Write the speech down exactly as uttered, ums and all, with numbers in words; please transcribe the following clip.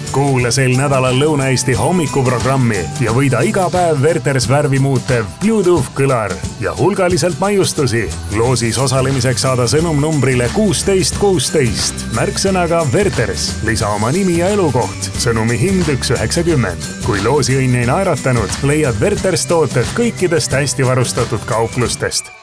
kuula sel nädalal Lõuna-Eesti hommikuprogrammi ja võida iga päev Werters värvi muutev Bluetooth kõlar ja hulgaliselt maiustusi. Loosis osalemiseks saada sõnum numbrile kuusteist kuusteist. Märksõnaga Werters. Lisa oma nimi ja elukoht. Sõnumi hind üks üheksakümmend. Kui loosiõnn ei naeratanud, leiad Werters tooted kõikidest hästi varustatud kauplustest.